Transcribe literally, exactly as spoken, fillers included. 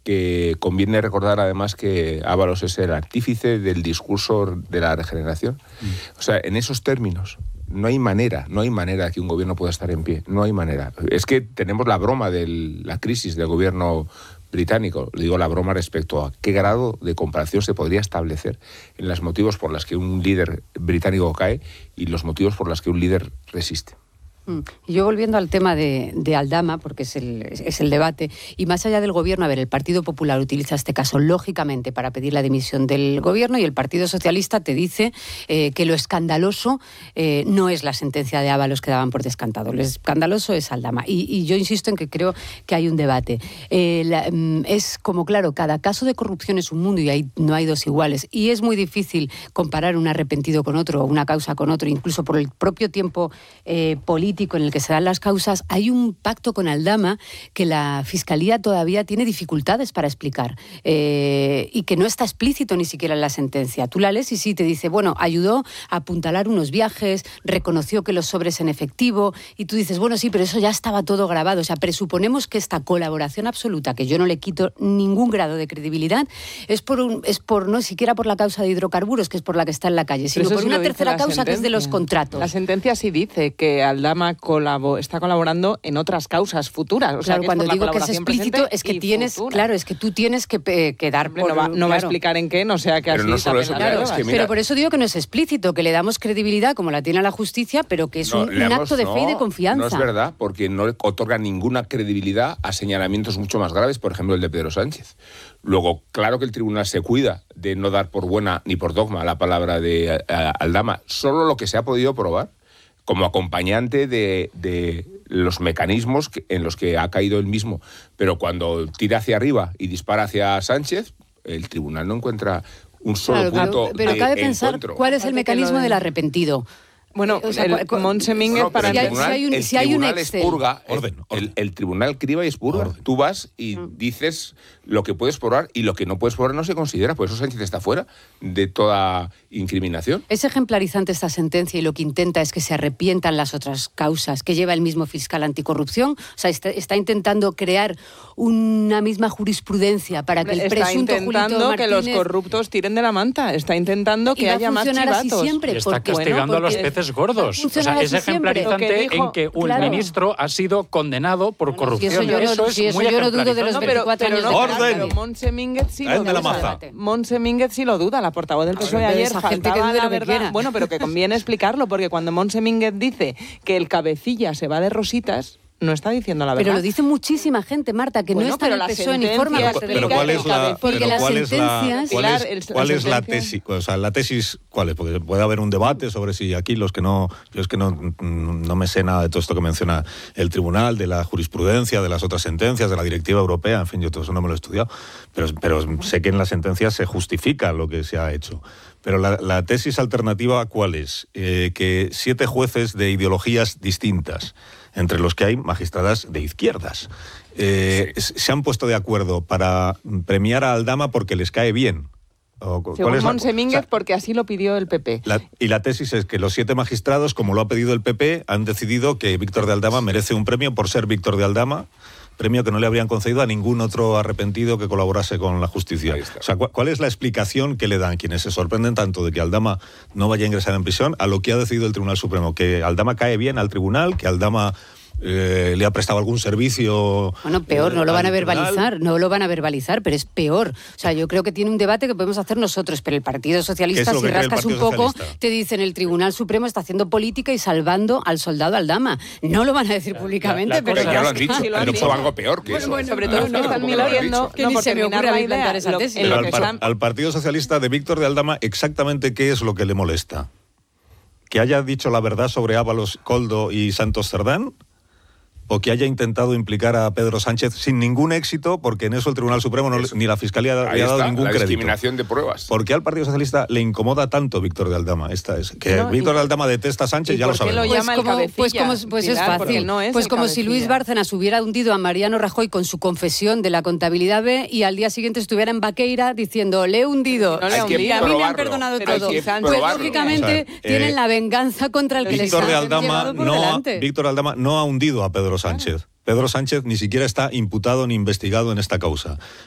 que conviene recordar además que Ábalos es el artífice del discurso de la regeneración. Mm. O sea, en esos términos no hay manera, no hay manera que un gobierno pueda estar en pie, no hay manera. Es que tenemos la broma de la crisis del gobierno británico, digo la broma respecto a qué grado de comparación se podría establecer en los motivos por los que un líder británico cae y los motivos por los que un líder resiste. Y yo volviendo al tema de, de Aldama, porque es el, es el debate, y más allá del gobierno, a ver, el Partido Popular utiliza este caso lógicamente para pedir la dimisión del gobierno y el Partido Socialista te dice eh, que lo escandaloso eh, no es la sentencia de Ábalos que daban por descantado, lo escandaloso es Aldama. Y, y yo insisto en que creo que hay un debate. Eh, la, es como, claro, cada caso de corrupción es un mundo y hay, no hay dos iguales. Y es muy difícil comparar un arrepentido con otro, una causa con otro, incluso por el propio tiempo eh, político en el que se dan las causas. Hay un pacto con Aldama que la Fiscalía todavía tiene dificultades para explicar eh, y que no está explícito ni siquiera en la sentencia. Tú la lees y sí te dice, bueno, ayudó a apuntalar unos viajes, reconoció que los sobres en efectivo y tú dices, bueno, sí, pero eso ya estaba todo grabado. O sea, presuponemos que esta colaboración absoluta, que yo no le quito ningún grado de credibilidad, es por, un, es por no siquiera por la causa de hidrocarburos, que es por la que está en la calle, sino por una tercera causa sentencia. que es de los contratos. La sentencia sí dice que Aldama Colabo, está colaborando en otras causas futuras. O sea, claro, que cuando es digo que es explícito es que tienes, futura. claro, es que tú tienes que, eh, que dar por... No, va, no claro. va a explicar en qué, no sea que pero así... No solo eso, claro, es que mira, pero por eso digo que no es explícito, que le damos credibilidad como la tiene la justicia, pero que es no, un, un damos, acto de no, fe y de confianza. No es verdad, porque no otorga ninguna credibilidad a señalamientos mucho más graves, por ejemplo el de Pedro Sánchez. Luego, claro que el tribunal se cuida de no dar por buena ni por dogma la palabra de uh, Aldama, solo lo que se ha podido probar como acompañante de, de los mecanismos que, en los que ha caído él mismo. Pero cuando tira hacia arriba y dispara hacia Sánchez, el tribunal no encuentra un solo claro, punto pero, pero de cabe pensar encuentro. cuál es el mecanismo del arrepentido. Bueno, o sea, el Montse Mínguez no, para... El tribunal, si hay un, el si hay un tribunal Excel. expurga, orden, orden. El, el tribunal criba y expurga. Orden. Tú vas y mm. dices lo que puedes probar y lo que no puedes probar no se considera. Por eso Sánchez está fuera de toda incriminación. Es ejemplarizante esta sentencia y lo que intenta es que se arrepientan las otras causas que lleva el mismo fiscal anticorrupción. O sea, está, está intentando crear una misma jurisprudencia para que el está presunto intentando Julito Martínez... que los corruptos tiren de la manta. Está intentando que haya más chivatos. Siempre, y está porque, castigando bueno, a los peces gordos. O sea, es ejemplarizante dijo, en que un claro. ministro ha sido condenado por bueno, corrupción. Si eso yo, eso no, es si eso muy yo no dudo de los no, pero, veinticuatro pero años no, de orden. Pero Montse Mínguez sí lo de la duda. maza. Montse Mínguez sí lo duda. La portavoz del P S O E ver, ayer esa gente que faltaba dude la lo que verdad. quiera. Bueno, pero que conviene explicarlo, porque cuando Montse Mínguez dice que el cabecilla se va de rositas, no está diciendo la verdad. Pero lo dice muchísima gente, Marta, que bueno, no está en el P S O E ni forma parte del Pero ¿cuál es la, porque pero las cuál es la, sentencias... cuál es, el, cuál la es la tesis? O sea, la tesis, ¿cuál es? Porque puede haber un debate sobre si aquí los que no... Yo es que no, no me sé nada de todo esto que menciona el tribunal, de la jurisprudencia, de las otras sentencias, de la directiva europea, en fin, yo todo eso no me lo he estudiado, pero, pero sé que en las sentencias se justifica lo que se ha hecho. Pero la, la tesis alternativa, ¿cuál es? Eh, que siete jueces de ideologías distintas, entre los que hay magistradas de izquierdas, eh, sí. se han puesto de acuerdo para premiar a Aldama porque les cae bien. O, Según Montse Mínguez, o sea, porque así lo pidió el P P. La, y la tesis es que los siete magistrados, como lo ha pedido el P P, han decidido que Víctor de Aldama merece un premio por ser Víctor de Aldama, premio que no le habrían concedido a ningún otro arrepentido que colaborase con la justicia. O sea, ¿cuál es la explicación que le dan quienes se sorprenden tanto de que Aldama no vaya a ingresar en prisión a lo que ha decidido el Tribunal Supremo? Que Aldama cae bien al tribunal, que Aldama eh, le ha prestado algún servicio... Bueno, peor, eh, no lo van a tribunal. verbalizar, no lo van a verbalizar, pero es peor. O sea, yo creo que tiene un debate que podemos hacer nosotros, pero el Partido Socialista, si rascas un poco, Socialista? te dicen el Tribunal Supremo está haciendo política y salvando al soldado Aldama. No lo van a decir públicamente, la, la pero... ya lo han dicho, sí, lo han pero dicho. fue algo peor que bueno, eso. bueno, Sobre todo no, no, están no, mintiendo, que no, ni por se me terminar ocurre la idea, plantar esa lo, tesis. en Pero lo al, que par, están... al Partido Socialista de Víctor de Aldama, exactamente qué es lo que le molesta. ¿Que haya dicho la verdad sobre Ábalos, Koldo y Santos Cerdán? ¿O que haya intentado implicar a Pedro Sánchez sin ningún éxito, porque en eso el Tribunal Supremo no, ni la Fiscalía le ha dado está, ningún la crédito? Discriminación de pruebas. ¿Por qué al Partido Socialista le incomoda tanto Víctor de Aldama? Esta es que no, Víctor y, de Aldama detesta a Sánchez, ya lo sabemos. Lo llama pues, como, el pues, como, pues Pilar, es fácil. No es pues como cabecilla. Si Luis Bárcenas hubiera hundido a Mariano Rajoy con su confesión de la contabilidad B y al día siguiente estuviera en Baqueira diciendo le he hundido, no le hundido. y a mí me han perdonado pero todo. Pues lógicamente o sea, tienen eh, la venganza contra el que Víctor les de ha Aldama por no, delante. Víctor de Aldama no ha hundido a Pedro Sánchez. Claro. Pedro Sánchez ni siquiera está imputado ni investigado en esta causa.